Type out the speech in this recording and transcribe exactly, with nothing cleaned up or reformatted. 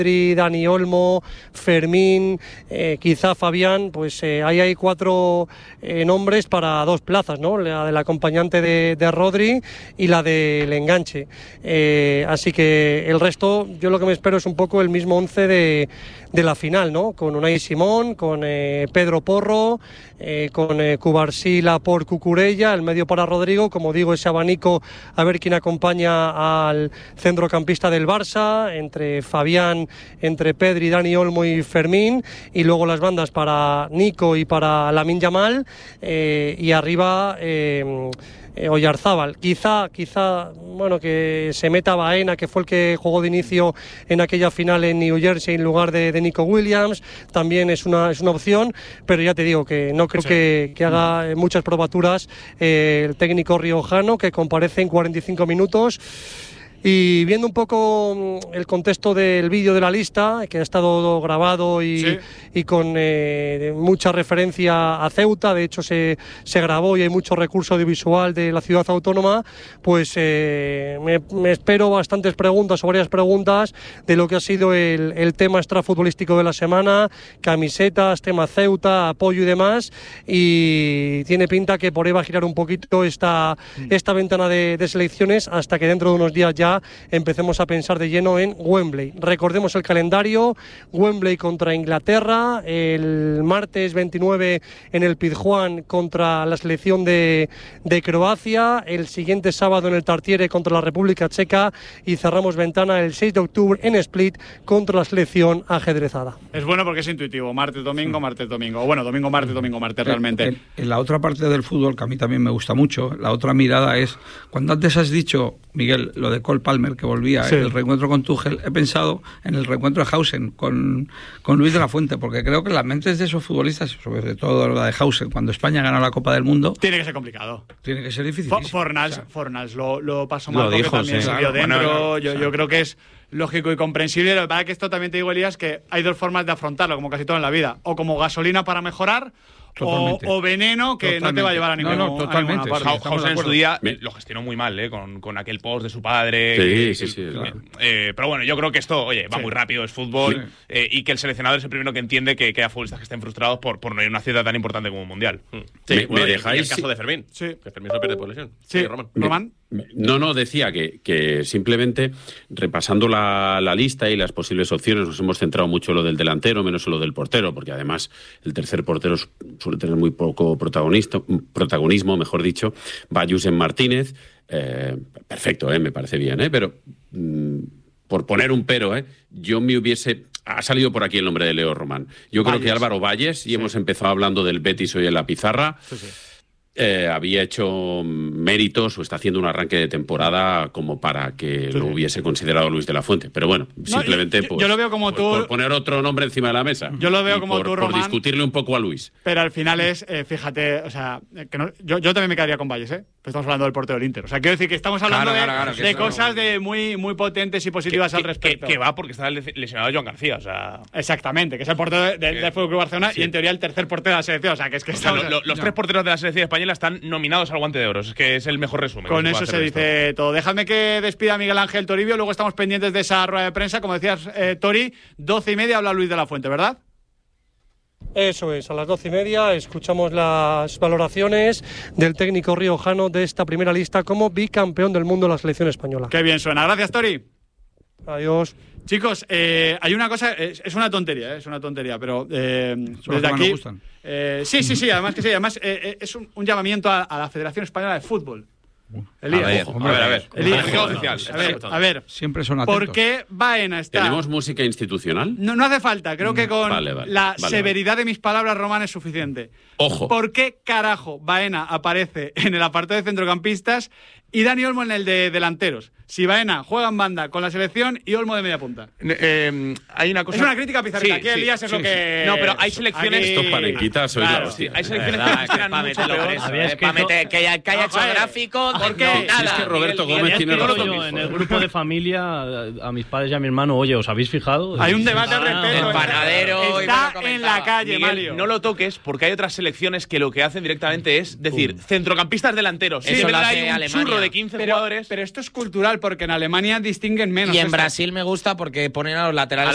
Dani Olmo, Fermín, eh, quizá Fabián, pues eh, ahí hay cuatro eh, nombres para dos plazas, ¿no? La del acompañante de, de Rodri y la del enganche. Eh, así que el resto, yo lo que me espero es un poco el mismo once de, de la final, ¿no? Con Unai Simón, con eh, Pedro Porro, eh, con eh, Cubarsí, por Cucurella, el medio para Rodrigo, como digo, ese abanico a ver quién acompaña al centrocampista del Barça, entre Fabián, entre Pedri, Dani Olmo y Fermín, y luego las bandas para Nico y para Lamine Yamal, eh, y arriba eh, eh, Oyarzábal. Quizá, quizá, bueno, que se meta Baena, que fue el que jugó de inicio en aquella final en New Jersey en lugar de, de Nico Williams, también es una, es una opción, pero ya te digo que no creo sí. que, que haga muchas probaturas eh, el técnico riojano, que comparece en cuarenta y cinco minutos. Y viendo un poco el contexto del vídeo de la lista, que ha estado grabado y, sí. y con eh, mucha referencia a Ceuta, de hecho se, se grabó y hay mucho recurso audiovisual de la ciudad autónoma, pues eh, me, me espero bastantes preguntas o varias preguntas de lo que ha sido el, el tema extrafutbolístico de la semana, camisetas, tema Ceuta, apoyo y demás, y tiene pinta que por ahí va a girar un poquito esta, esta ventana de, de selecciones hasta que dentro de unos días ya empecemos a pensar de lleno en Wembley. Recordemos el calendario: Wembley contra Inglaterra, el martes veintinueve en el Pizjuán contra la selección de, de Croacia, el siguiente sábado en el Tartiere contra la República Checa, y cerramos ventana el seis de octubre en Split contra la selección ajedrezada. Es bueno porque es intuitivo: martes, domingo, martes, domingo. O bueno, domingo, martes, domingo, martes realmente. En, en la otra parte del fútbol, que a mí también me gusta mucho, la otra mirada es, cuando antes has dicho, Miguel, lo de Cole Palmer, que volvía, sí. el reencuentro con Tuchel, he pensado en el reencuentro de Hausen con, con Luis de la Fuente, porque creo que las mentes de esos futbolistas, sobre todo la de Hausen, cuando España ganó la Copa del Mundo, tiene que ser complicado, tiene que ser difícil. Fornals, o sea, Fornals lo, lo pasó mal, lo porque dijo, también sí. se vio Claro, dentro. bueno, no, yo, no, yo creo que es lógico y comprensible. Lo que pasa es que esto también te digo, Elías, que hay dos formas de afrontarlo, como casi todo en la vida: o como gasolina para mejorar, O, o veneno que totalmente. No te va a llevar a ningún no, no, totalmente. A sí, Hausen en su día lo gestionó muy mal, ¿eh? Con, con aquel post de su padre. Sí, que, sí, sí. que, Claro. Eh, pero bueno, yo creo que esto, oye, va sí. muy rápido, es fútbol, sí. eh, y que el seleccionador es el primero que entiende que, que hay futbolistas que estén frustrados por, por no ir a una ciudad tan importante como un mundial. Sí, me, bueno, me dejáis. Y el caso de Fermín, sí. que Fermín no pierde por lesión. Sí, sí Román. ¿Román? No, no, decía que, que simplemente repasando la, la lista y las posibles opciones, nos hemos centrado mucho en lo del delantero, menos en lo del portero, porque además el tercer portero suele tener muy poco protagonista, protagonismo, mejor dicho. Va Josep Martínez, eh, perfecto, eh, me parece bien, eh, pero mm, por poner un pero, eh, yo me hubiese... Ha salido por aquí el nombre de Leo Román. Yo Valles. creo que Álvaro Valles, y sí. hemos empezado hablando del Betis hoy en la pizarra, sí, sí. Eh, había hecho méritos o está haciendo un arranque de temporada como para que sí. lo hubiese considerado Luis de la Fuente. Pero bueno, no, simplemente yo, pues, yo lo veo como por, tú, por poner otro nombre encima de la mesa. Yo lo veo como por, tú, Román. Por discutirle un poco a Luis. Pero al final es, eh, fíjate, o sea, que no, yo, yo también me quedaría con Valles, ¿eh? Pues estamos hablando del portero del Inter. O sea, quiero decir que estamos hablando claro, de, claro, claro, de cosas no... de muy, muy potentes y positivas que, al respecto. Que, que va porque está lesionado Joan García, o sea... Exactamente, que es el portero del de, de F C Barcelona sí. y en teoría el tercer portero de la selección. O sea, que es que... O sea, estamos, lo, lo, los no. tres porteros de la selección española están nominados al Guante de Oro. Es que es el mejor resumen. Con eso se dice esto. todo. Déjame que despida a Miguel Ángel Toribio. Luego estamos pendientes de esa rueda de prensa. Como decías, eh, Tori, doce y media habla Luis de la Fuente, ¿verdad? Eso es, a las doce y media escuchamos las valoraciones del técnico riojano de esta primera lista como bicampeón del mundo de la selección española. Qué bien suena. Gracias, Tori. Adiós. Chicos, eh, hay una cosa, es, es una tontería, eh, es una tontería, pero eh, desde aquí... Eh, sí, sí, sí, además que sí, además eh, es un, un llamamiento a, a la Federación Española de Fútbol. Elías, a ver, ojo, a ver, a ver. Elías, Elías, oficial. A ver, a ver. Siempre son atentos. ¿Por qué Baena está...? ¿Tenemos música institucional? No, no hace falta. Creo que con vale, vale, la vale, severidad vale. de mis palabras, Román, es suficiente. Ojo. ¿Por qué carajo Baena aparece en el apartado de centrocampistas y Dani Olmo en el de delanteros? Si Baena juega en banda con la selección y Olmo de media punta. Eh, hay una cosa... Es una crítica pizarrita. Sí, Aquí sí, Elías sí, es lo sí, que... Sí. No, pero hay selecciones... Aquí... Estos panenquitas sois claro, la hostia. Sí, hay selecciones verdad, que funcionan mucho peor. Eh, para meter que haya, que haya hecho gráfico, ¿por qué? No, nada. Si es que Roberto Miguel, Gómez tiene razón. Yo, en el grupo de familia, a mis padres y a mi hermano, oye, ¿os habéis fijado? Hay un debate al Ah, respecto. el panadero Está en la calle, Miguel, Mario. no lo toques porque hay otras selecciones que lo que hacen directamente es decir, uh. centrocampistas delanteros. Eso sí, lo hay hace un Alemania. churro de quince pero, jugadores. Pero esto es cultural porque en Alemania distinguen menos. Y en esto. Brasil me gusta porque ponen a los laterales